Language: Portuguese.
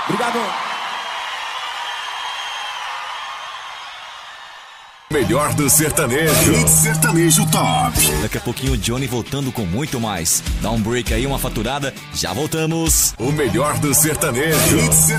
Obrigado. Melhor do sertanejo. Hit Sertanejo Top. Daqui a pouquinho o Johnny voltando com muito mais. Dá um break aí, uma faturada, já voltamos. O melhor do sertanejo. Hit Sertanejo.